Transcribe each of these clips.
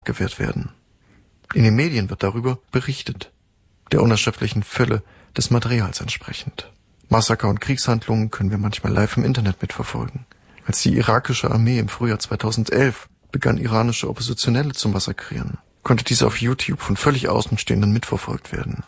gewährt werden. In den Medien wird darüber berichtet, der unerschöpflichen Fülle des Materials entsprechend. Massaker und Kriegshandlungen können wir manchmal live im Internet mitverfolgen. Als die irakische Armee im Frühjahr 2011 begann, iranische Oppositionelle zu massakrieren, konnte dies auf YouTube von völlig Außenstehenden mitverfolgt werden.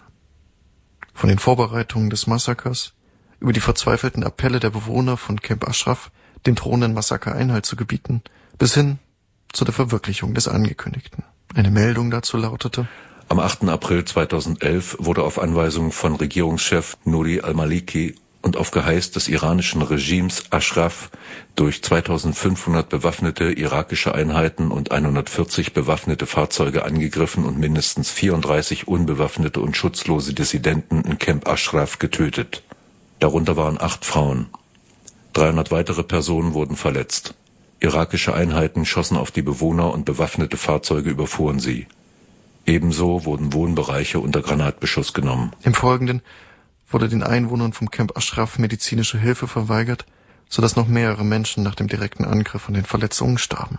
Von den Vorbereitungen des Massakers über die verzweifelten Appelle der Bewohner von Camp Ashraf, dem drohenden Massaker Einhalt zu gebieten, bis hin zu der Verwirklichung des Angekündigten. Eine Meldung dazu lautete: Am 8. April 2011 wurde auf Anweisung von Regierungschef Nouri al-Maliki und auf Geheiß des iranischen Regimes Ashraf durch 2500 bewaffnete irakische Einheiten und 140 bewaffnete Fahrzeuge angegriffen und mindestens 34 unbewaffnete und schutzlose Dissidenten in Camp Ashraf getötet. Darunter waren 8 Frauen. 300 weitere Personen wurden verletzt. Irakische Einheiten schossen auf die Bewohner und bewaffnete Fahrzeuge überfuhren sie. Ebenso wurden Wohnbereiche unter Granatbeschuss genommen. Im Folgenden wurde den Einwohnern vom Camp Ashraf medizinische Hilfe verweigert, sodass noch mehrere Menschen nach dem direkten Angriff an den Verletzungen starben.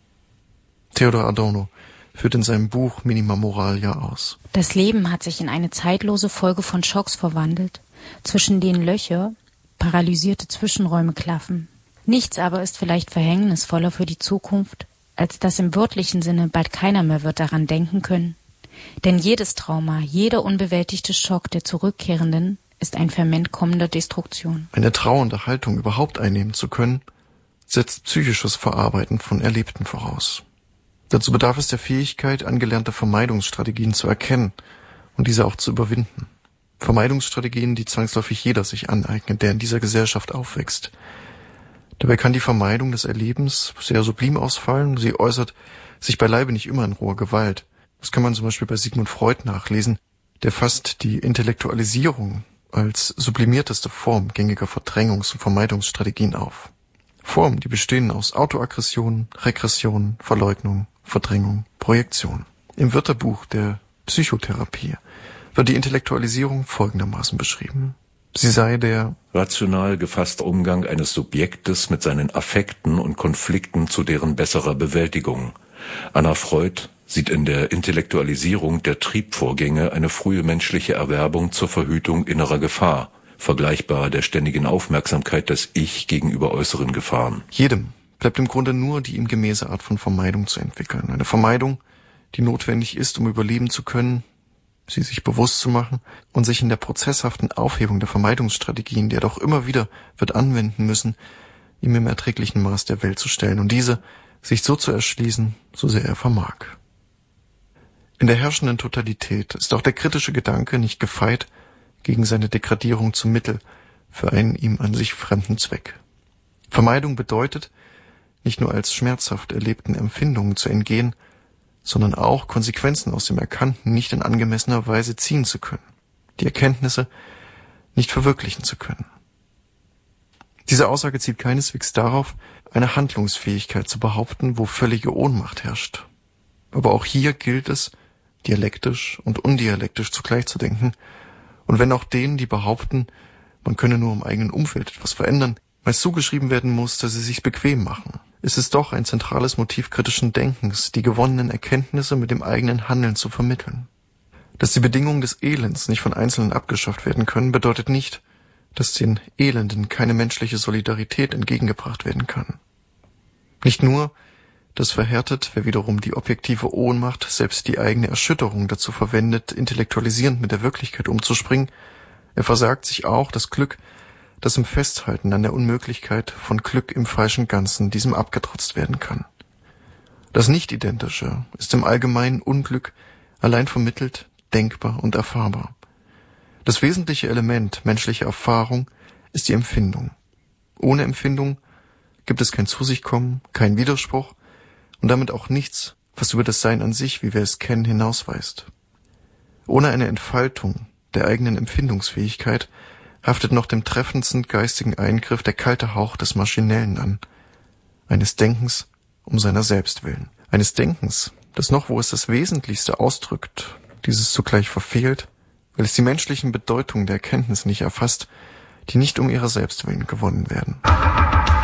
Theodor Adorno führt in seinem Buch Minima Moralia aus: Das Leben hat sich in eine zeitlose Folge von Schocks verwandelt, zwischen denen Löcher, paralysierte Zwischenräume klaffen. Nichts aber ist vielleicht verhängnisvoller für die Zukunft, als dass im wörtlichen Sinne bald keiner mehr wird daran denken können. Denn jedes Trauma, jeder unbewältigte Schock der Zurückkehrenden ist ein Ferment kommender Destruktion. Eine trauernde Haltung überhaupt einnehmen zu können, setzt psychisches Verarbeiten von Erlebten voraus. Dazu bedarf es der Fähigkeit, angelernte Vermeidungsstrategien zu erkennen und diese auch zu überwinden. Vermeidungsstrategien, die zwangsläufig jeder sich aneignet, der in dieser Gesellschaft aufwächst. Dabei kann die Vermeidung des Erlebens sehr sublim ausfallen. Sie äußert sich beileibe nicht immer in roher Gewalt. Das kann man zum Beispiel bei Sigmund Freud nachlesen, der fasst die Intellektualisierung als sublimierteste Form gängiger Verdrängungs- und Vermeidungsstrategien auf. Formen, die bestehen aus Autoaggression, Regression, Verleugnung, Verdrängung, Projektion. Im Wörterbuch der Psychotherapie wird die Intellektualisierung folgendermaßen beschrieben: Sie sei der rational gefasste Umgang eines Subjektes mit seinen Affekten und Konflikten zu deren besserer Bewältigung. Anna Freud sieht in der Intellektualisierung der Triebvorgänge eine frühe menschliche Erwerbung zur Verhütung innerer Gefahr, vergleichbar der ständigen Aufmerksamkeit des Ich gegenüber äußeren Gefahren. Jedem bleibt im Grunde nur die ihm gemäße Art von Vermeidung zu entwickeln. Eine Vermeidung, die notwendig ist, um überleben zu können, sie sich bewusst zu machen und sich in der prozesshaften Aufhebung der Vermeidungsstrategien, die er doch immer wieder wird anwenden müssen, ihm im erträglichen Maß der Welt zu stellen und diese sich so zu erschließen, so sehr er vermag. In der herrschenden Totalität ist auch der kritische Gedanke nicht gefeit gegen seine Degradierung zum Mittel für einen ihm an sich fremden Zweck. Vermeidung bedeutet, nicht nur als schmerzhaft erlebten Empfindungen zu entgehen, sondern auch Konsequenzen aus dem Erkannten nicht in angemessener Weise ziehen zu können, die Erkenntnisse nicht verwirklichen zu können. Diese Aussage zielt keineswegs darauf, eine Handlungsfähigkeit zu behaupten, wo völlige Ohnmacht herrscht. Aber auch hier gilt es, dialektisch und undialektisch zugleich zu denken, und wenn auch denen, die behaupten, man könne nur im eigenen Umfeld etwas verändern, meist zugeschrieben werden muss, dass sie sich bequem machen, ist es doch ein zentrales Motiv kritischen Denkens, die gewonnenen Erkenntnisse mit dem eigenen Handeln zu vermitteln. Dass die Bedingungen des Elends nicht von Einzelnen abgeschafft werden können, bedeutet nicht, dass den Elenden keine menschliche Solidarität entgegengebracht werden kann. Nicht nur, dass verhärtet, wer wiederum die objektive Ohnmacht, selbst die eigene Erschütterung dazu verwendet, intellektualisierend mit der Wirklichkeit umzuspringen, er versagt sich auch das Glück, das im Festhalten an der Unmöglichkeit von Glück im falschen Ganzen diesem abgetrotzt werden kann. Das Nicht-Identische ist im allgemeinen Unglück allein vermittelt, denkbar und erfahrbar. Das wesentliche Element menschlicher Erfahrung ist die Empfindung. Ohne Empfindung gibt es kein Zu-sich-Kommen, kein Widerspruch und damit auch nichts, was über das Sein an sich, wie wir es kennen, hinausweist. Ohne eine Entfaltung der eigenen Empfindungsfähigkeit haftet noch dem treffendsten geistigen Eingriff der kalte Hauch des Maschinellen an, eines Denkens um seiner selbst willen, eines Denkens, das noch, wo es das Wesentlichste ausdrückt, dieses zugleich verfehlt, weil es die menschlichen Bedeutungen der Erkenntnis nicht erfasst, die nicht um ihrer selbst willen gewonnen werden.